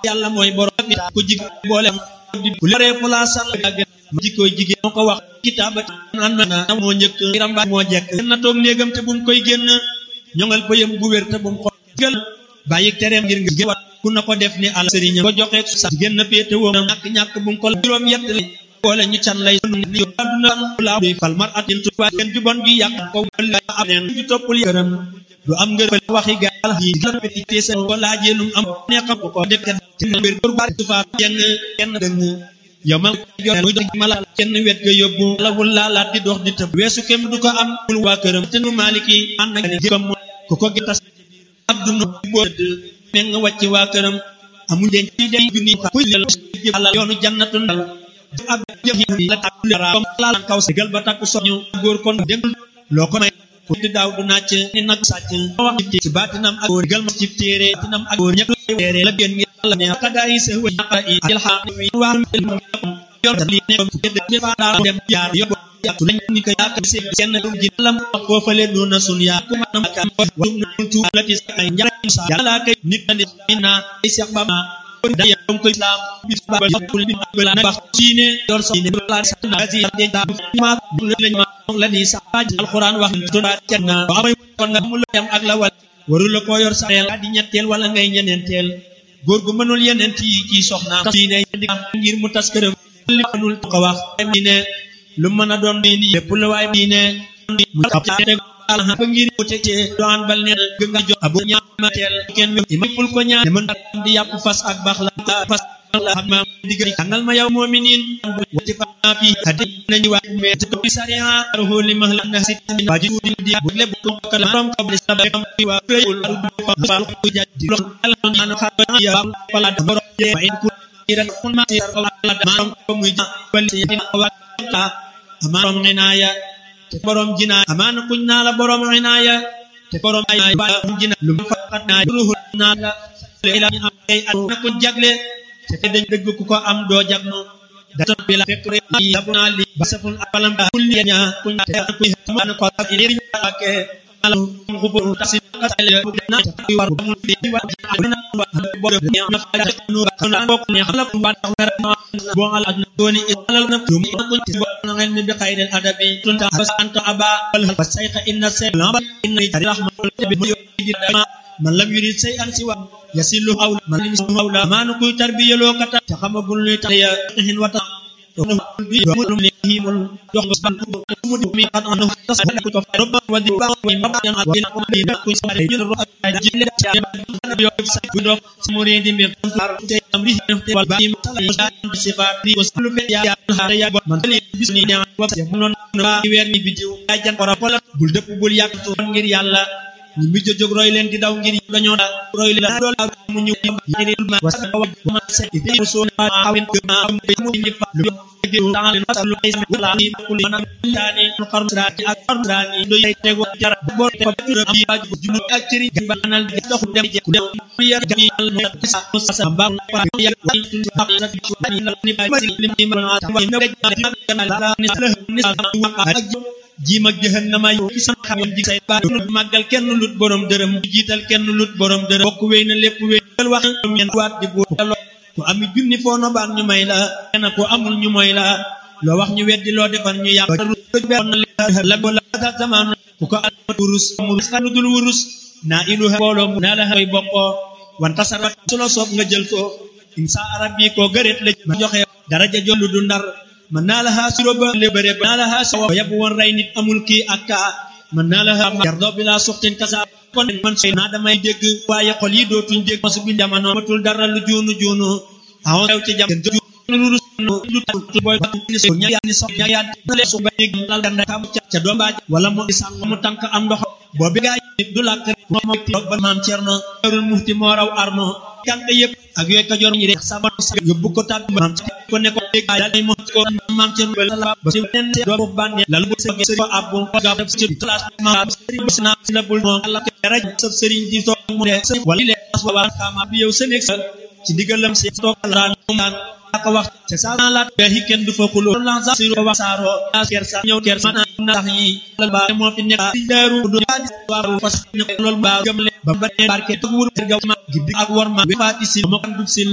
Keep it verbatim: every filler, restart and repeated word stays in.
yàlla mooy borom ku jig boolem di ku leeree pulaasal ma jikkoy jigéen moo ko wax kitaabati nan na moo njëkk ramba moo jekk na toog néegam te bu mu koy génn ñongal bëyam bu wér te bu mu xool bàyyi tereem ngir nga wat ku na ko def ni ala sëriñam ko joxe sa génn féete woo ñàkk ñàkk bu mu ko juróom yett li boole ñu can lay ni aduna la fal mar atin tuba kenn ju bon gi yàq ko la am neen ju toppul gërëm du am ngërëm waxi gaal yi gërëm ci sa ko laajee lu am ne xam ko def ci mbir pour bari tu fa kenn kenn dëng yow ma muy dox mala kenn wet ga yóbbu la wul laalaat di dox di tëb weesu kem du ko am mul waa këram te nu maliki ànd ak gëm ko ko gi tas abduna bo me nga wàcc waa këram amuñ den ci den junni kuy la yoonu jannatu ndal ab jëf la takra comme la kaw segal ba takku soñu góor kon dégul loo ko may ko di daaw du naaj ni nag sàcc wax ci baatinam ak gal ma ci téere tinam ak ñëpp téere la gën ngi la ne xadaay sa wa naqai il ha wi wa yor li ne ko de fa da dem jaar yobbu tu lañ ni ko yak ci sen gi lam ko fele do na sun ya ko man ka wa tu lati ay njara sa yalla kay nit ni ina ay cheikh baba da yam ko islam bi ba kul bi la na bax diine yor sa diine la sa ci de da ma lañ ma la ni sa alquran wax do na cenna ba amay kon nga mu yam ak la wal waru la ko yor sa di ñettel wala ngay ñenentel góor gu mënul yeneen ci ci soxna diine ngir mu tas këram li mënul ko wax mi ne lu mën a doon ni lépp la waay mi ne mu Allah ba ngir ko tete doan bal ne nga jox abu ñamatel kenn mi ful ko ñaan mën di yàpp fas ak bax la fas la ma digal kanal ma yow mu'minin ci fa fi hadi nañu wax me to sariya ruhu li mahla nasit min wajidu di bu lepp ko kala ram qabli sabam wa fayul fa fal ko jadi lo ala man khaba ya fala borom je fa in ku ira kun ma tir ala ma ko muy bal ci wa ta amarom nginaya te borom jina amana kuñ na la borom inaya te borom ay ba jina lu faqat na ruhu na la ila ay na ko jagle te dañ dëgg ku ko am doo jagno dato bi la fekk rek yabuna li basaful apalam kulli nya kuñ te kuy man ko ak iri ak ala ngubur tasin kasal na war mu di war na bo na fa nu kana bok ne xala ko ban bo ala doni alal na tum ko ci bo na ngel ni bi khairil adabi tunta bas anta aba bal fasayqa inna sayyid inna rahmatul bi man lam yurid shay'an siwa yasillu aw man lam yurid awla man kuy tarbiya lo kata ta xamagul luy tax ya hin wata bi mo ni himul dox ban mu di mi kan anu tas ko to robba wa di ba wa ma yan adina ko ni ko sare yu ro ay jille ci yo sa bu dox muridi di mi far te amri te wal ba im sifat di ko lu fe ya ha ya man li bisni ya wa mu non na wer ni bidiw ay jan ko rapol bul depp bul yak to ngir yalla ñu mi jog roy leen di daw ngir dañoo da roy leen do la mu ñu ngir ma wasa ma se di so na awin ma mu ni fa lu di dal na lu ay la ni ku li man tani lu xarum raati ak xarum raani do yey tego jar bo te ko am ba junu ak ciri banal di dox dem ku dem ya gami al mo sa sa ba pa ya tun ha na ni ni ba ni ni ma ta wa ni na la ni sa ni sa wa ak jima jahannama yu ci sam xam ji say ba magal kenn lut borom deureum jital kenn lut borom deureum bokku weyna lepp weyal wax ñen wat di bo ko ami junni fo no ban ñu may la ena ko amul ñu moy la lo wax ñu weddi lo defal ñu yaq la la ta zaman ko ko wurus wurus kan dul wurus na iluha bolo na la hay bokko wan tasara solo sop nga jël ko insa arabi ko gëret la ma joxe daraja jollu du ndar man na la ha suroba le bare na la ha sawa yab won ray nit amul ki akka man na la ha yardo bila suxtin kasa kon man sey na damay deg waye xol yi dootuñ deg masu bi jamano matul dara lu joonu joonu aw xew ci jam lu lu lu boy ni so ñaya ni so ñaya le so bay dal danda tam ca do mbaaj wala mo di sang mu tank am ndox bo bi gaay du lak mo mo ba mam cerno rul mufti mo raw arno kank yep ak yoy ka jor ñi rek sama yobbu ko tab mam ko ne ko dal mo ko mam cerno ba ci nen do bande la lu se ko abbu ga def ci classe ma bisna la bul mo la raj sa serigne di tok mu de wali le aswa kama bi yow senek ci digalam ci tok la naan ko wax ci sa la bi ken du fa ko lo la sa siro wax saro ker sa ñew ker sa na yi la ba mo fi nek ci daru do waru fas ne lol ba gam le ba ba barke tok wur ga ma giddi ak war ma fati ci mo kan du